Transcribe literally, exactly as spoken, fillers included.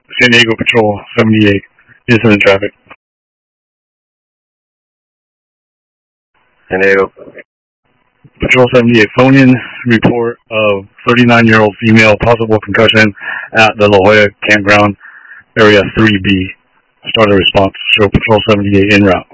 San Diego Patrol seventy-eight, incident traffic. San Diego. Patrol seventy-eight, phone-in report of thirty-nine-year-old female, possible concussion at the La Jolla Campground, Area three B. Start a response. Show Patrol seventy-eight en route.